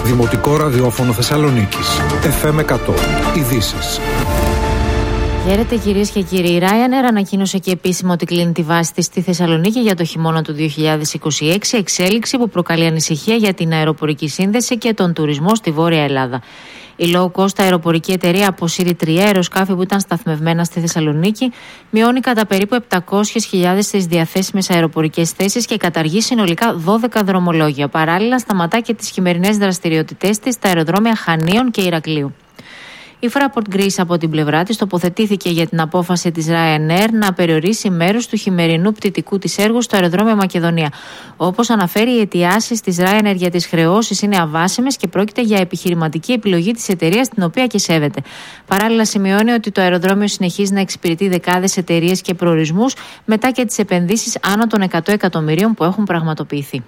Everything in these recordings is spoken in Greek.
Δημοτικό ραδιόφωνο Θεσσαλονίκης. FM 100. Ειδήσεις. Χαίρετε κυρίες και κύριοι. Η Ryanair ανακοίνωσε και επίσημα ότι κλείνει τη βάση της στη Θεσσαλονίκη για το χειμώνα του 2026, εξέλιξη που προκαλεί ανησυχία για την αεροπορική σύνδεση και τον τουρισμό στη Βόρεια Ελλάδα. Η low cost αεροπορική εταιρεία αποσύρει 3 αεροσκάφη που ήταν σταθμευμένα στη Θεσσαλονίκη, μειώνει κατά περίπου 700.000 τις διαθέσιμες αεροπορικές θέσεις και καταργεί συνολικά 12 δρομολόγια. Παράλληλα, σταματά και τις χειμερινές δραστηριότητές της στα αεροδρόμια Χανίων και Ηρακλείου. Η Fraport Greece από την πλευρά της τοποθετήθηκε για την απόφαση της Ryanair να περιορίσει μέρος του χειμερινού πτυτικού της έργου στο αεροδρόμιο Μακεδονία. Όπως αναφέρει, οι αιτιάσεις της Ryanair για τις χρεώσεις είναι αβάσιμες και πρόκειται για επιχειρηματική επιλογή της εταιρείας, την οποία και σέβεται. Παράλληλα, σημειώνει ότι το αεροδρόμιο συνεχίζει να εξυπηρετεί δεκάδες εταιρείες και προορισμούς μετά και τις επενδύσεις άνω των 100 εκατομμυρίων που έχουν πραγματοποιηθεί.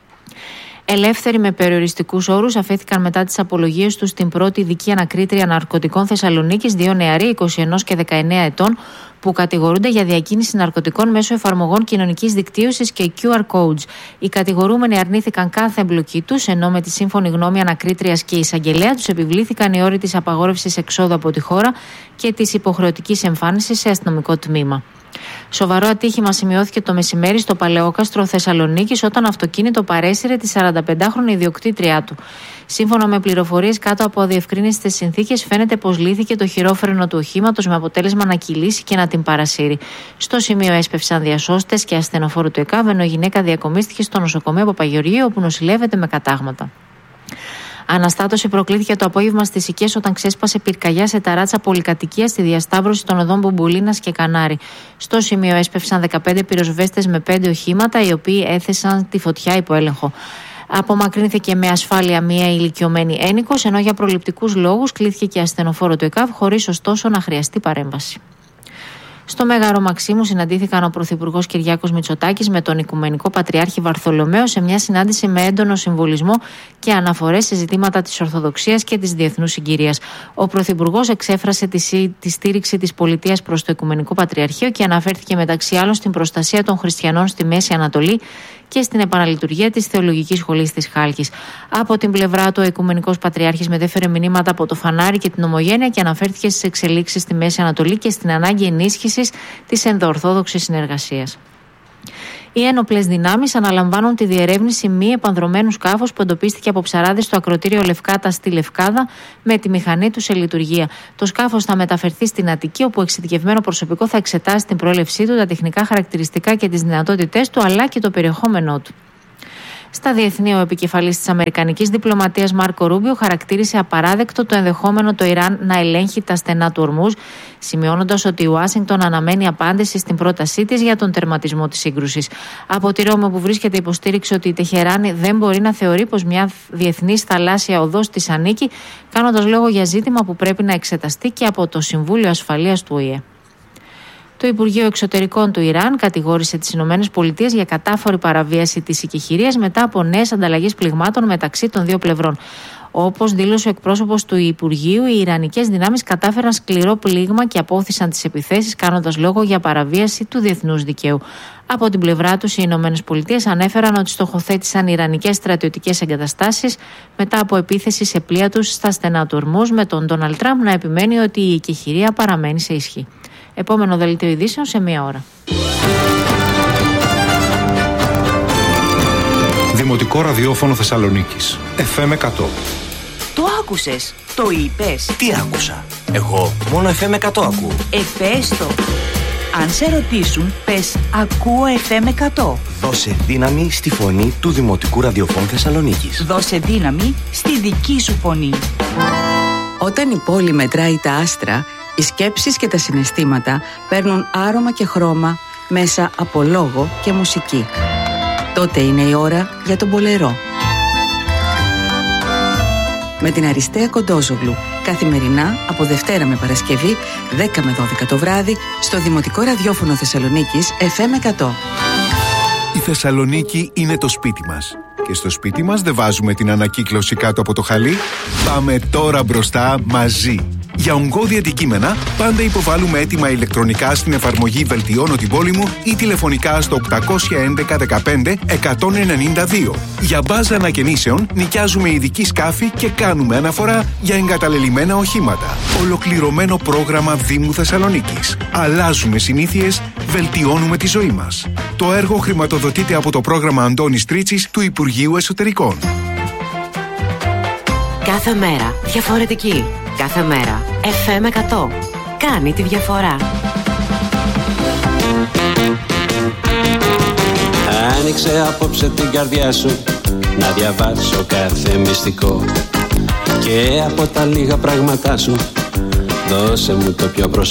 Ελεύθεροι με περιοριστικούς όρους αφέθηκαν μετά τις απολογίες τους στην πρώτη ειδική ανακρίτρια ναρκωτικών Θεσσαλονίκης, 2 νεαροί 21 και 19 ετών που κατηγορούνται για διακίνηση ναρκωτικών μέσω εφαρμογών κοινωνικής δικτύωσης και QR codes. Οι κατηγορούμενοι αρνήθηκαν κάθε εμπλοκή τους, ενώ με τη σύμφωνη γνώμη ανακρίτριας και εισαγγελέα τους επιβλήθηκαν οι όροι της απαγόρευσης εξόδου από τη χώρα και της υποχρεωτικής εμφάνισης σε αστυνομικό τμήμα. Σοβαρό ατύχημα σημειώθηκε το μεσημέρι στο Παλαιόκαστρο Θεσσαλονίκης όταν αυτοκίνητο παρέσυρε τη 45χρονη ιδιοκτήτριά του. Σύμφωνα με πληροφορίες κάτω από αδιευκρίνιστες συνθήκες, φαίνεται πως λύθηκε το χειρόφρενο του οχήματος με αποτέλεσμα να κυλήσει και να την παρασύρει. Στο σημείο έσπευσαν διασώστες και ασθενοφόρου του ΕΚΑΒ, ενώ η γυναίκα διακομίστηκε στο νοσοκομείο Παπαγεωργίου, όπου νοσηλεύεται με κατάγματα. Αναστάτωση προκλήθηκε το απόγευμα στις Οικές όταν ξέσπασε πυρκαγιά σε ταράτσα πολυκατοικία στη διασταύρωση των οδών Μπουμπουλίνας και Κανάρη. Στο σημείο έσπευσαν 15 πυροσβέστες με 5 οχήματα, οι οποίοι έθεσαν τη φωτιά υπό έλεγχο. Απομακρύνθηκε με ασφάλεια μία ηλικιωμένη ένικος, ενώ για προληπτικούς λόγους κλήθηκε και ασθενοφόρο του ΕΚΑΒ, χωρίς ωστόσο να χρειαστεί παρέμβαση. Στο Μέγαρο Μαξίμου συναντήθηκαν ο Πρωθυπουργός Κυριάκος Μητσοτάκης με τον Οικουμενικό Πατριάρχη Βαρθολομαίο σε μια συνάντηση με έντονο συμβολισμό και αναφορές σε ζητήματα της Ορθοδοξίας και της διεθνούς συγκυρίας. Ο Πρωθυπουργός εξέφρασε τη στήριξη της πολιτείας προς το Οικουμενικό Πατριαρχείο και αναφέρθηκε μεταξύ άλλων στην προστασία των χριστιανών στη Μέση Ανατολή και στην επαναλειτουργία της Θεολογικής Σχολής της Χάλκης. Από την πλευρά του, ο Οικουμενικός Πατριάρχης μετέφερε μηνύματα από το Φανάρι και την Ομογένεια και αναφέρθηκε στις εξελίξεις στη Μέση Ανατολή και στην ανάγκη ενίσχυσης της ενδοορθόδοξης συνεργασίας. Οι ένοπλες δυνάμεις αναλαμβάνουν τη διερεύνηση μη επανδρωμένου σκάφους που εντοπίστηκε από ψαράδες στο ακρωτήριο Λευκάτα στη Λευκάδα με τη μηχανή του σε λειτουργία. Το σκάφος θα μεταφερθεί στην Αττική, όπου εξειδικευμένο προσωπικό θα εξετάσει την προέλευσή του, τα τεχνικά χαρακτηριστικά και τις δυνατότητές του, αλλά και το περιεχόμενό του. Στα διεθνή, ο επικεφαλής της αμερικανικής διπλωματίας Μάρκο Ρούμπιο χαρακτήρισε απαράδεκτο το ενδεχόμενο το Ιράν να ελέγχει τα στενά του Ορμούζ, σημειώνοντας ότι η Ουάσιγκτον αναμένει απάντηση στην πρότασή της για τον τερματισμό της σύγκρουσης. Από τη Ρώμη, που βρίσκεται, υποστήριξε ότι η Τεχεράνη δεν μπορεί να θεωρεί πως μια διεθνής θαλάσσια οδός της ανήκει, κάνοντας λόγο για ζήτημα που πρέπει να εξεταστεί και από το Συμβούλιο Ασφαλείας του ΟΗΕ. Το Υπουργείο Εξωτερικών του Ιράν κατηγόρησε τις ΗΠΑ για κατάφορη παραβίαση της οικεχηρίας μετά από νέες ανταλλαγές πληγμάτων μεταξύ των δύο πλευρών. Όπως δήλωσε ο εκπρόσωπος του Υπουργείου, οι Ιρανικές δυνάμεις κατάφεραν σκληρό πλήγμα και απόθυσαν τις επιθέσεις, κάνοντας λόγο για παραβίαση του διεθνούς δικαίου. Από την πλευρά τους, οι ΗΠΑ ανέφεραν ότι στοχοθέτησαν Ιρανικές στρατιωτικές εγκαταστάσεις μετά από επίθεση σε πλοία τους στα στενά του Ορμούζ, με τον Ντόναλντ Τραμπ να επιμένει ότι η οικεχηρία παραμένει σε ισχύ. Επόμενο δελτίο ειδήσεων σε 1 ώρα. Δημοτικό ραδιόφωνο Θεσσαλονίκης. FM 100. Το άκουσες, το είπες. Τι άκουσα? Εγώ μόνο FM 100 ακούω. Πες το. Αν σε ρωτήσουν, πες ακούω FM 100. Δώσε δύναμη στη φωνή του Δημοτικού Ραδιοφώνου Θεσσαλονίκης. Δώσε δύναμη στη δική σου φωνή. Όταν η πόλη μετράει τα άστρα, οι σκέψεις και τα συναισθήματα παίρνουν άρωμα και χρώμα μέσα από λόγο και μουσική. Τότε είναι η ώρα για τον μπολερό. Με την Αριστεία Κοντόζογλου, καθημερινά από Δευτέρα με Παρασκευή, 10 με 12 το βράδυ, στο Δημοτικό Ραδιόφωνο Θεσσαλονίκης FM 100. Η Θεσσαλονίκη είναι το σπίτι μας. Και στο σπίτι μας δεν βάζουμε την ανακύκλωση κάτω από το χαλί. Πάμε τώρα μπροστά μαζί. Για ογκώδη αντικείμενα, πάντα υποβάλλουμε έτοιμα ηλεκτρονικά στην εφαρμογή «Βελτιώνω την πόλη μου» ή τηλεφωνικά στο 811 15 192. Για μπάζα ανακαινήσεων, νοικιάζουμε ειδική σκάφη και κάνουμε αναφορά για εγκαταλελειμμένα οχήματα. Ολοκληρωμένο πρόγραμμα Δήμου Θεσσαλονίκης. Αλλάζουμε συνήθειες, βελτιώνουμε τη ζωή μας. Το έργο χρηματοδοτείται από το πρόγραμμα Αντώνης Τρίτσης του Υπουργείου Εσωτερικών. Κάθε μέρα διαφορετική. Κάθε μέρα FM 100. Κάνει τη διαφορά. Άνοιξε απόψε την καρδιά σου, να διαβάσω κάθε μυστικό, και από τα λίγα πράγματά σου δώσε μου το πιο προσωπικό.